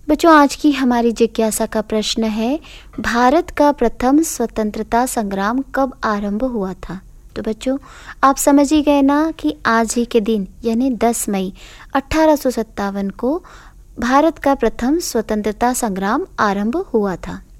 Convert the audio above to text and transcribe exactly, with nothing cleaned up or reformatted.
बच्चों, आज की हमारी जिज्ञासा का प्रश्न है, भारत का प्रथम स्वतंत्रता संग्राम कब आरंभ हुआ था? तो बच्चों, आप समझ ही गए ना कि आज ही के दिन यानी दस मई अठारह सौ सत्तावन को भारत का प्रथम स्वतंत्रता संग्राम आरंभ हुआ था।